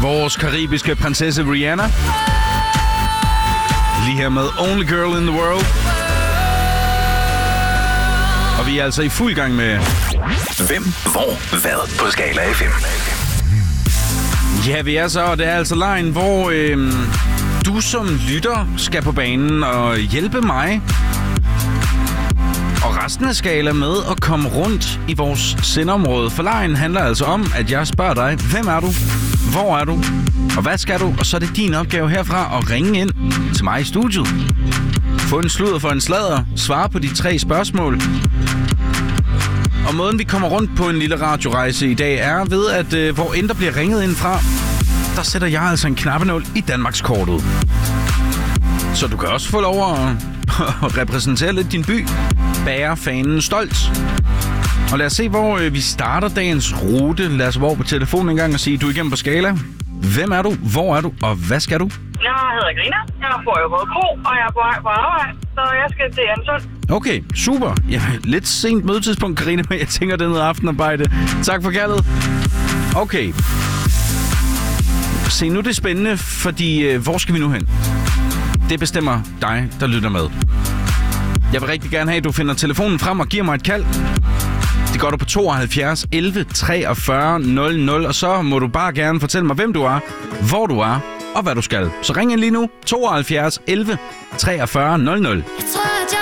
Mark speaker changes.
Speaker 1: Vores karibiske prinsesse Rihanna. Lige her med Only Girl in the World. Og vi er altså i fuld gang med...
Speaker 2: Hvem, hvor, hvad på Skala FM.
Speaker 1: Ja, vi er så, og det er altså lejen, hvor du som lytter skal på banen og hjælpe mig og resten af Skala med at komme rundt i vores sendeområde. For lejen handler altså om, at jeg spørger dig, hvem er du, hvor er du, og hvad skal du? Og så er det din opgave herfra at ringe ind til mig i studiet. Få en sludder for en sladder, svare på de 3 spørgsmål. Og måden, vi kommer rundt på en lille radiorejse i dag, er ved, at hvor end der bliver ringet ind fra, der sætter jeg altså en knappenål i Danmarkskortet. Så du kan også få lov at repræsentere lidt din by. Bære fanen stolt. Og lad os se, hvor vi starter dagens rute. Lad os være på telefonen en gang og sige, du er igennem på Skala. Hvem er du? Hvor er du? Og hvad skal du?
Speaker 3: Jeg hedder Grina. Jeg bor jo på Kro, og jeg er på vej på arbejde, så jeg skal til Ansund.
Speaker 1: Okay, super. Ja, lidt sent mødetidspunkt, Karina, men jeg tænker, det er noget aftenarbejde. Tak for kaldet. Okay. Se, nu er det spændende, fordi hvor skal vi nu hen? Det bestemmer dig, der lytter med. Jeg vil rigtig gerne have, at du finder telefonen frem og giver mig et kald. Det går du på 72 11 43 00, og så må du bare gerne fortælle mig, hvem du er, hvor du er og hvad du skal. Så ring ind lige nu. 72 11 43 00.